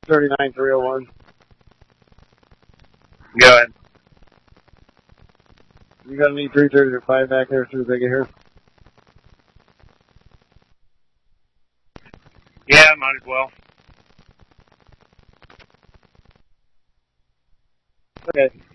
39,301. Go ahead. You got any 335 back there through Biggie here? Yeah, might as well. Okay.